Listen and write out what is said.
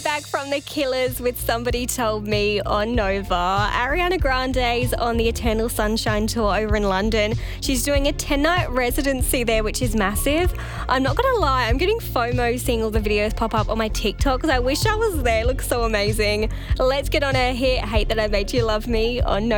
back from The Killers with Somebody Told Me on Nova. Ariana Grande's on the Eternal Sunshine Tour over in London. She's doing a 10-night residency there, which is massive. I'm not going to lie, I'm getting FOMO seeing all the videos pop up on my TikTok because I wish I was there. It looks so amazing. Let's get on her hit, Hate That I Made You Love Me on Nova.